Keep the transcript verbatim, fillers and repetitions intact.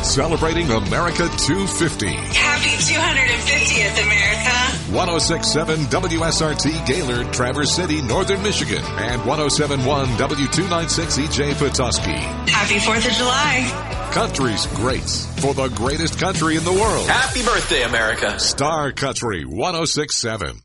celebrating America two fifty. Happy two hundred fiftieth, America. one oh six point seven W S R T Gaylord, Traverse City, Northern Michigan, and one oh seven point one W two ninety-six E J Petoskey. Happy fourth of July. Country's greats for the greatest country in the world. Happy birthday, America. Star Country one oh six point seven.